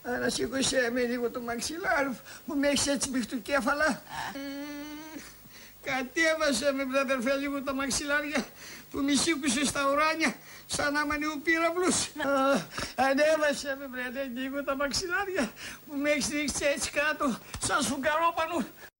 Ανασήκωσέ με λίγο το μαξιλάρι που με έχεις έτσι μπιχτουκέφαλα. Κατέβασε με, βρε λίγο τα μαξιλάρια που μη σήκωσε στα ουράνια σαν να μανιού πύραυλους. Ανέβασε με, βρε λίγο τα μαξιλάρια που με έχεις ρίξει έτσι κάτω σαν σφουγγαρόπανο